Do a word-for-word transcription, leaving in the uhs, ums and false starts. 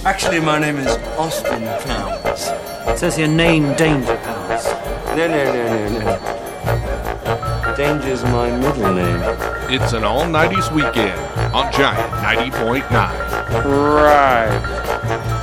Actually, my name is Austin Powers. It says here name Danger Powers. No, no, no, no, no. Danger's my middle name. It's an all-nineties weekend on Giant ninety point nine. Right.